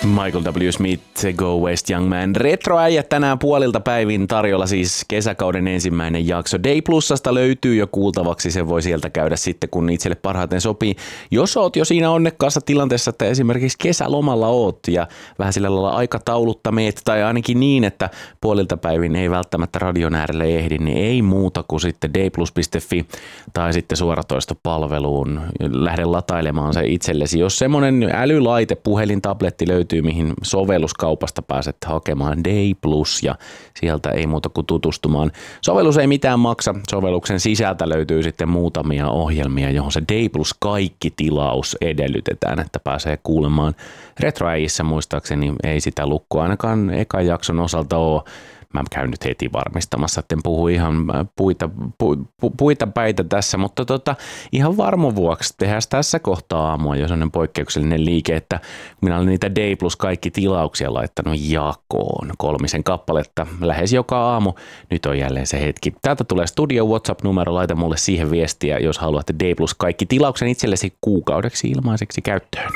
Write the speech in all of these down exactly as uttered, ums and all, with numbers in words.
Michael W. Smith, Go West Young Man. Retroäijät tänään puolilta päivin tarjolla siis kesäkauden ensimmäinen jakso. Day Plusasta löytyy jo kuultavaksi, se voi sieltä käydä sitten kun itselle parhaiten sopii. Jos oot jo siinä onnekkaassa tilanteessa, että esimerkiksi kesälomalla oot ja vähän sillä lailla aikataulutta meet, tai ainakin niin, että puolilta päivin ei välttämättä radion äärelle ehdi, niin ei muuta kuin sitten dayplus piste fi tai sitten suoratoistopalveluun. Lähde latailemaan se itsellesi. Jos semmoinen älylaite, puhelin, tabletti löytyy, mihin sovelluskaupasta pääset hakemaan Day Plus ja sieltä ei muuta kuin tutustumaan. Sovellus ei mitään maksa. Sovelluksen sisältä löytyy sitten muutamia ohjelmia, johon se Day Plus kaikki tilaus edellytetään, että pääsee kuulemaan. Retroäijissä muistaakseni ei sitä lukkoa ainakaan ekan jakson osalta ole. Mä käyn nyt heti varmistamassa, että en puhu ihan puita, pu, pu, puita päitä tässä, mutta tota, ihan varmo vuoksi tehdään tässä kohtaa aamua jo sellainen poikkeuksellinen liike, että minä olen niitä Day Plus kaikki tilauksia laittanut jakoon kolmisen kappaletta lähes joka aamu. Nyt on jälleen se hetki. Täältä tulee studio WhatsApp-numero, laita mulle siihen viestiä, jos haluatte Day Plus kaikki tilauksen itsellesi kuukaudeksi ilmaiseksi käyttöön.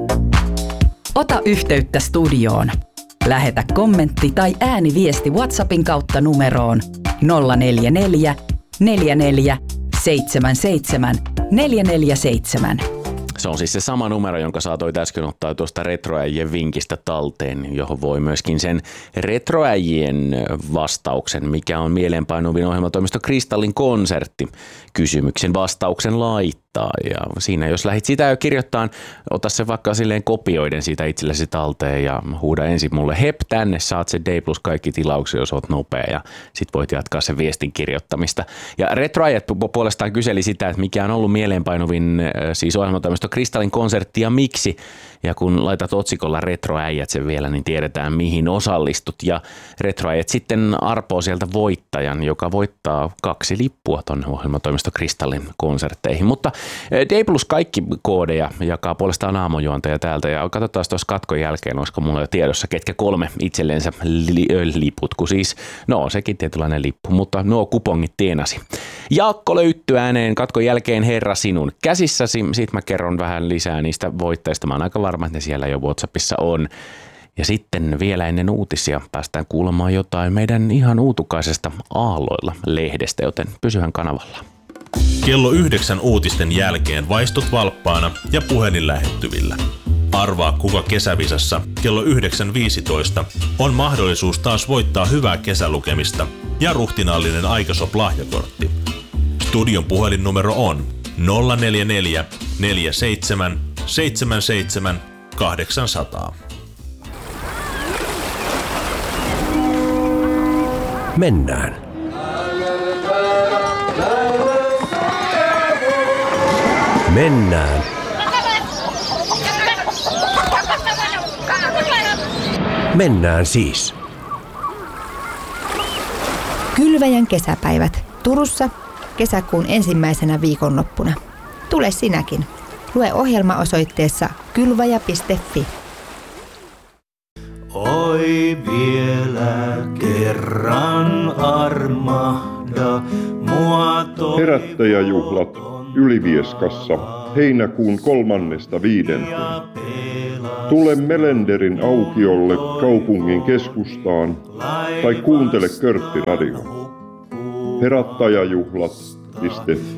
Ota yhteyttä studioon. Lähetä kommentti tai ääniviesti WhatsAppin kautta numeroon nolla neljä neljä, neljä neljä, seitsemän seitsemän, neljä neljä seitsemän. Se on siis se sama numero, jonka saatoit äsken ottaa tuosta retroäijien vinkistä talteen, johon voi myöskin sen retroäijien vastauksen, mikä on mieleenpainuvin ohjelmatoimisto Kristallin konsertti, kysymyksen vastauksen laittaa. Ja siinä jos lähdit sitä jo kirjoittaa, ota se vaikka silleen kopioiden siitä itsellesi talteen ja huuda ensin mulle hep tänne, saat se Day Plus kaikki tilauksia, jos oot nopea ja sit voit jatkaa sen viestin kirjoittamista. Ja retroäijät puolestaan kyseli sitä, että mikä on ollut mieleenpainuvin siis ohjelmatoimisto Kristallin konsertti ja miksi. Ja kun laitat otsikolla retroäijät sen vielä, niin tiedetään mihin osallistut. Ja retroäijät sitten arpoo sieltä voittajan, joka voittaa kaksi lippua tuonne ohjelmatoimisto Kristallin konsertteihin. Mutta Day Plus kaikki koodeja jakaa puolestaan aamujuontaja täältä. Ja katsotaan tuossa katkon jälkeen, olisiko mulla jo tiedossa, ketkä kolme itsellensä li- liput. Kun siis, no sekin tietynlainen lippu, mutta nuo kupongit tienasi. Jaakko löytyy ääneen katkon jälkeen herra sinun käsissäsi. Siitä mä kerron vähän lisää niistä voittajista. Mä oon aika varma, että ne siellä jo WhatsAppissa on. Ja sitten vielä ennen uutisia päästään kuulemaan jotain meidän ihan uutukaisesta Aalloilla-lehdestä, joten pysyhän kanavalla. Kello yhdeksän uutisten jälkeen vaistut valppaana ja puhelin lähettyvillä. Arvaa kuka kesävisassa kello yhdeksän viisitoista on mahdollisuus taas voittaa hyvää kesälukemista ja ruhtinaallinen Aikasop-lahjakortti. Studion puhelinnumero on nolla neljä neljä, neljä seitsemän, seitsemän seitsemän, kahdeksan nolla nolla. Mennään. Mennään. Mennään siis. Kylväjän kesäpäivät Turussa kesäkuun ensimmäisenä viikonloppuna. Tule sinäkin. Lue ohjelma osoitteessa kylväjä piste fi. Oi vielä kerran armahda mua toi. Herättäjäjuhlat Ylivieskassa heinäkuun kolmannesta viidenteen. Tule Melenderin aukiolle kaupungin keskustaan tai kuuntele Körtti Radio. Herättäjäjuhlat piste fi.